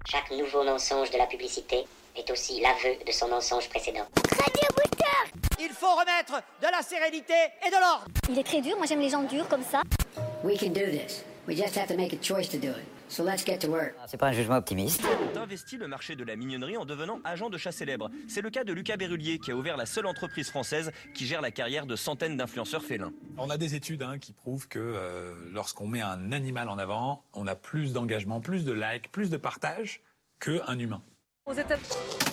Chaque nouveau mensonge de la publicité est aussi l'aveu de son mensonge précédent. Il faut remettre de la sérénité et de l'ordre. Il est très dur, moi j'aime les gens durs comme ça. We can do this. We just have to make a choice to do it. So let's get to work. C'est pas un jugement optimiste. On investit le marché de la mignonnerie en devenant agent de chat célèbre. C'est le cas de Lucas Berrulier qui a ouvert la seule entreprise française qui gère la carrière de centaines d'influenceurs félins. On a des études qui prouvent que lorsqu'on met un animal en avant, on a plus d'engagement, plus de likes, plus de partage qu'un humain. Aux États-Unis.